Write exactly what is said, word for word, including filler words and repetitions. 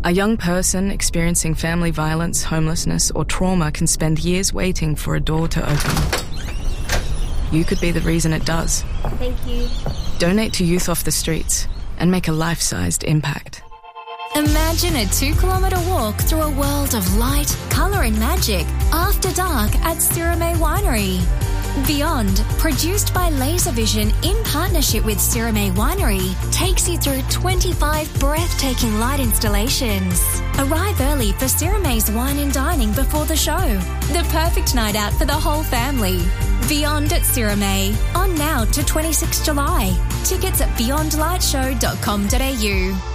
A young person experiencing family violence, homelessness, or trauma can spend years waiting for a door to open. You could be the reason it does. Thank you. Donate to Youth Off the Streets and make a life-sized impact. Imagine a two-kilometre walk through a world of light, colour and magic after dark at Sirame Winery. Beyond, produced by Laservision in partnership with Sirame Winery, takes you through twenty-five breathtaking light installations. Arrive early for Sirame's wine and dining before the show. The perfect night out for the whole family. Beyond at Sirame, on now to twenty-sixth of July. Tickets at beyond light show dot com dot a u.